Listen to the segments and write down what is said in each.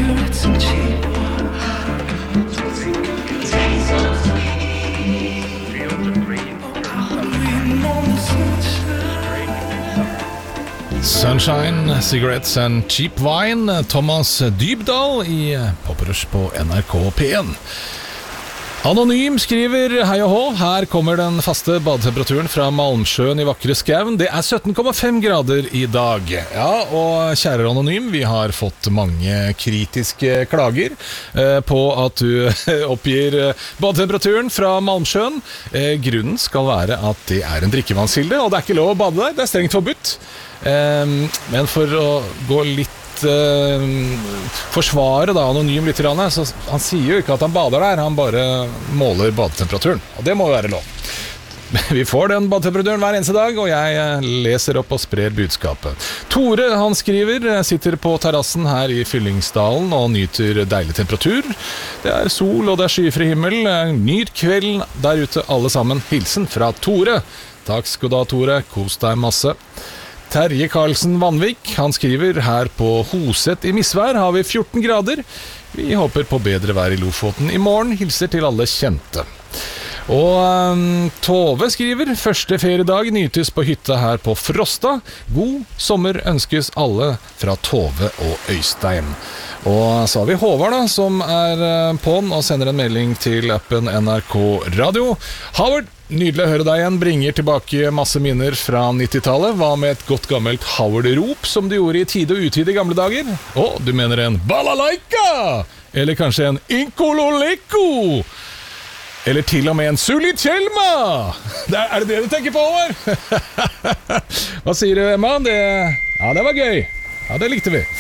Sunshine, Cigarettes and Cheap Wine. Thomas Dybdahl i Poprush på NRK P1. Anonym skriver hei og hå, her kommer den faste badetemperaturen fra Malmsjøen i vakre Skauen. Det er 17,5 grader i dag. Ja, og kjære Anonym, vi har fått mange kritiske klager på at du oppgir badetemperaturen fra Malmsjøen. Grunnen skal være at det er en drikkevannskilde, og det er ikke lov å bade der, det er strengt forbudt. Men for å gå litt forsvare da Anonym litt grann, så han sier jo ikke at han bader der, han bare måler badetemperaturen, og det må jo være lov. Vi får den badetemperaturen hver eneste dag, og jeg leser opp og sprer budskapet. Tore, han skriver, sitter på terrassen her i Fyllingsdalen og nyter deilig temperatur. Det er sol og det er skyfri himmel. Nyt kvelden der ute alle sammen. Hilsen fra Tore. Takk skal du ha, Tore. Kos deg masse. Terje Karlsen Vanvik, han skriver her på Hoset i Misvær har vi 14 grader. Vi håper på bedre vær i Lofoten i morgen. Hilser til alle kjente. Og Tove skriver, første feriedag nytes på hytta her på Frosta. God sommer ønskes alle fra Tove og Øystein. Og så har vi Håvard da, som er på'n og sender en melding til appen NRK Radio. Howard, nydelig å høre deg igjen, bringer tilbake masse minner fra 90-tallet. Hva med et godt gammelt Howard-rop som du gjorde i tide og utide i gamle dager? Du mener en balalaika? Eller kanskje en inkololeko? Eller til og med en Sulitjelma? Er det du tenker på, Håvard? Hva sier du, Emma? Ja, det var gøy. Ja, det likte vi.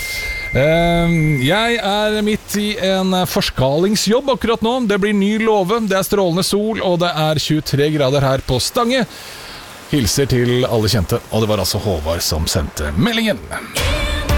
Jeg er midt i en forskalingsjobb akkurat nå. Det blir ny låve, det er strålende sol, og det er 23 grader her på Stange. Hilser til alle kjente, og det var altså Håvard som sendte meldingen.